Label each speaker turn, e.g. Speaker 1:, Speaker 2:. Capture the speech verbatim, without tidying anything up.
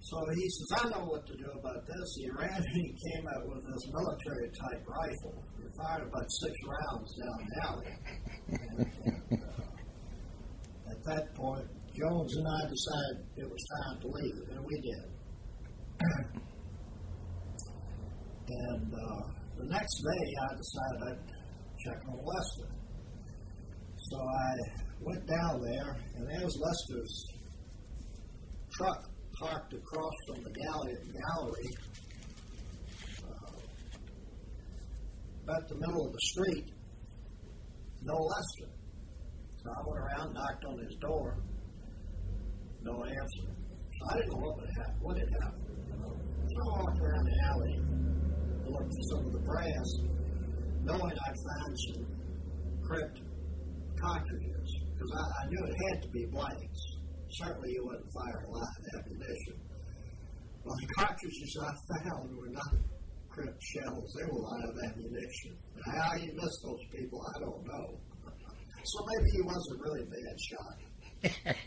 Speaker 1: So he says, I know what to do about this. He ran and he came out with this military-type rifle. He fired about six rounds down the alley. And, and, uh, at that point, Jones and I decided it was time to leave, and we did. And uh, the next day, I decided I'd check on Lester. So I went down there, and there's Lester's truck parked across from the gallery. gallery uh, about the middle of the street, no Lester. So I went around, knocked on his door, no answer. So I didn't know what had happened. What had happened? So I walked around the alley and looked for some of the brass, knowing I'd find some crypt cartridges, because I, I knew it had to be blanks. Certainly you wouldn't fire a lot of ammunition. Well, the cartridges I found were not crypt shells. They were live ammunition. And how you missed those people, I don't know. So maybe he wasn't really a bad shot.